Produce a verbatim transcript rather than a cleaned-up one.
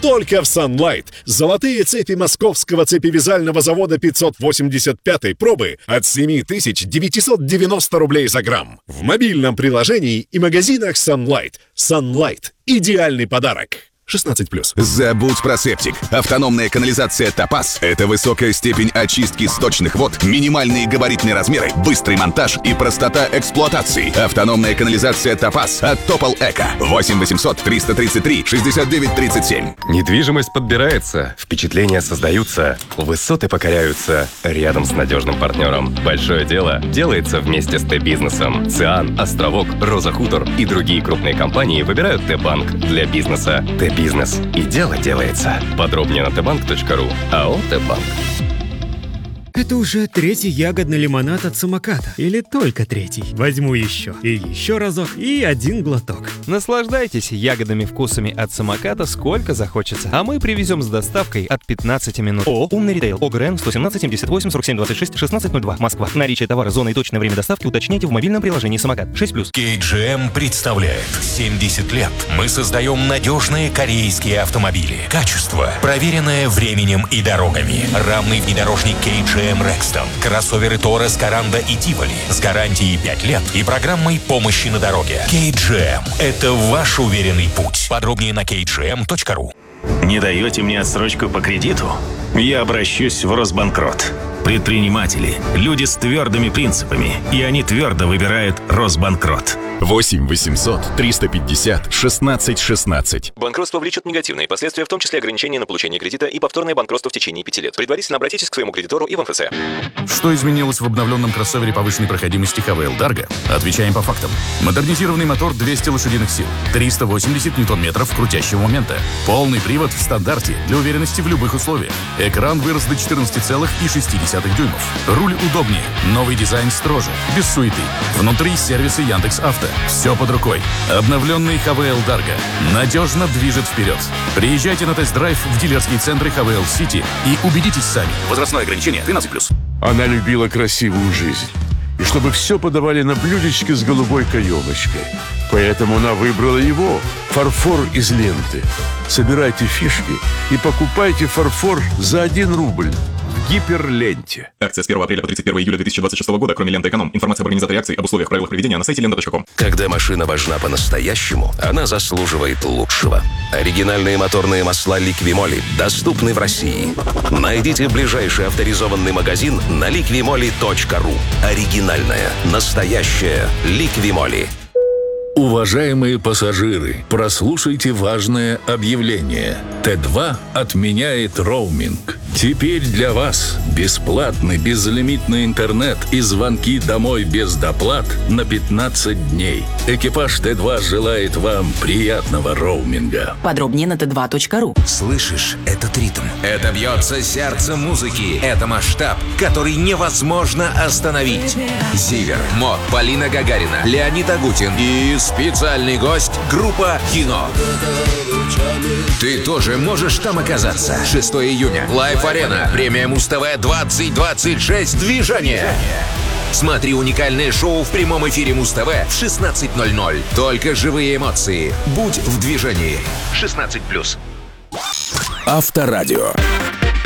Только в Sunlight. Золотые цепи московского цепевязального завода пятьсот восемьдесят пятой пробы от семь тысяч девятьсот девяносто рублей за грамм. В мобильном приложении и магазинах Sunlight. Sunlight. Идеальный подарок. шестнадцать плюс. Забудь про септик. Автономная канализация «Топаз» — это высокая степень очистки сточных вод, минимальные габаритные размеры, быстрый монтаж и простота эксплуатации. Автономная канализация «Топаз» от Топол Эко. восемь восемьсот триста тридцать три шестьдесят девять тридцать семь. Недвижимость подбирается, впечатления создаются, высоты покоряются рядом с надежным партнером. Большое дело делается вместе с Т-бизнесом. ЦИАН, Островок, Роза Хутор и другие крупные компании выбирают Т-банк для бизнеса. Т-бизнес. И дело делается. Подробнее на тбанк точка ру. АО «Т-банк». Это уже третий ягодный лимонад от самоката. Или только третий. Возьму еще. И еще разок. И один глоток. Наслаждайтесь ягодными вкусами от самоката сколько захочется. А мы привезем с доставкой от пятнадцати минут. О, умный ритейл. ОГРН сто семнадцать семьдесят восемь сорок семь двадцать шесть шестнадцать ноль два. Москва. Наличие товара, зона и точное время доставки уточняйте в мобильном приложении «Самокат». шесть плюс. кей джи эм представляет семьдесят лет. Мы создаем надежные корейские автомобили. Качество, проверенное временем и дорогами. Равный внедорожник кей джи эм Рекстон, кроссоверы Торрес, Каранда и Тиволи с гарантией пять лет и программой помощи на дороге. кей джи эм – это ваш уверенный путь. Подробнее на кей джи эм точка ру. Не даете мне отсрочку по кредиту? Я обращусь в Росбанкрот. Предприниматели – люди с твердыми принципами, и они твердо выбирают Росбанкрот. восемь восемьсот триста пятьдесят шестнадцать шестнадцать. Банкротство влечет негативные последствия, в том числе ограничения на получение кредита и повторное банкротство в течение пяти лет. Предварительно обратитесь к своему кредитору и в МФЦ. Что изменилось в обновленном кроссовере повышенной проходимости эйч ви эл Dargo? Отвечаем по фактам. Модернизированный мотор двести лошадиных сил, триста восемьдесят ньютон-метров крутящего момента, полный привод в стандарте для уверенности в любых условиях. Экран вырос до четырнадцати целых шести десятых дюймов. Руль удобнее, новый дизайн строже, без суеты. Внутри сервисы Яндекс.Авто. Все под рукой. Обновленный эйч ви эл Dargo надежно движет вперед. Приезжайте на тест-драйв в дилерские центры эйч ви эл City и убедитесь сами. Возрастное ограничение тринадцать плюс. Она любила красивую жизнь. И чтобы все подавали на блюдечке с голубой каемочкой. Поэтому она выбрала его. Фарфор из ленты. Собирайте фишки и покупайте фарфор за один рубль. Гиперленте. Акция с первого апреля по тридцать первого июля две тысячи двадцать шестого года, кроме ленты «Эконом». Информация об организаторе акции, об условиях, правилах проведения на сайте лента точка ком. Когда машина важна по-настоящему, она заслуживает лучшего. Оригинальные моторные масла «Ликвимоли» доступны в России. Найдите ближайший авторизованный магазин на ликвимоли точка ру. Оригинальная, настоящая «Ликвимоли». Уважаемые пассажиры, прослушайте важное объявление. Тэ два отменяет роуминг. Теперь для вас бесплатный безлимитный интернет и звонки домой без доплат на пятнадцать дней. Экипаж Тэ два желает вам приятного роуминга. Подробнее на тэ два точка ру. Слышишь этот ритм? Это бьется сердце музыки. Это масштаб, который невозможно остановить. Зиверт, Мот, Полина Гагарина, Леонид Агутин и специальный гость — группа «Кино». Ты тоже можешь там оказаться. шестого июня. Лайф-арена. Премия Муз-ТВ двадцать двадцать шесть. Движение. Смотри уникальное шоу в прямом эфире Муз-ТВ в шестнадцать ноль ноль. Только живые эмоции. Будь в движении. шестнадцать плюс. Авторадио.